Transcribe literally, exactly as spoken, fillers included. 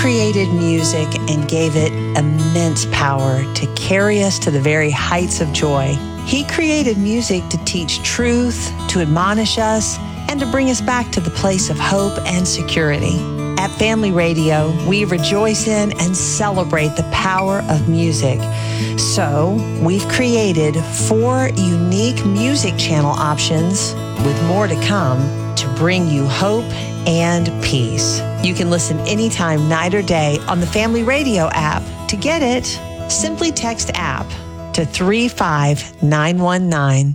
created music and gave it immense power to carry us to the very heights of joy. He created music to teach truth, to admonish us, and to bring us back to the place of hope and security. At Family Radio, we rejoice in and celebrate the power of music. So, we've created four unique music channel options, with more to come, to bring you hope and peace. You can listen anytime, night or day, on the Family Radio app. To get it, simply text app to three five nine one nine.